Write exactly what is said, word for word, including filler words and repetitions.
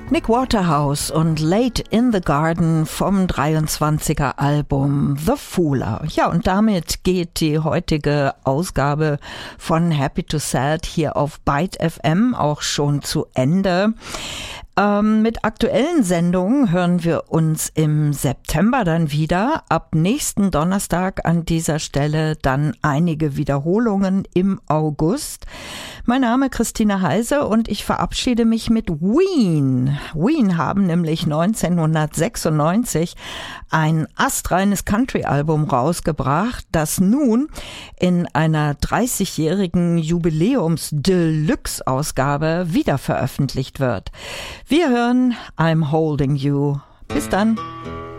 Nick Waterhouse und Late in the Garden vom dreiundzwanziger Album The Fooler. Ja, und damit geht die heutige Ausgabe von Happy to Sad hier auf Byte F M auch schon zu Ende. Ähm, mit aktuellen Sendungen hören wir uns im September dann wieder. Ab nächsten Donnerstag an dieser Stelle dann einige Wiederholungen im August. Mein Name ist Christine Heise und ich verabschiede mich mit Ween. Ween haben nämlich neunzehnhundertsechsundneunzig ein astreines Country-Album rausgebracht, das nun in einer dreißigjährigen Jubiläums-Deluxe-Ausgabe wieder veröffentlicht wird. Wir hören I'm Holding You. Bis dann.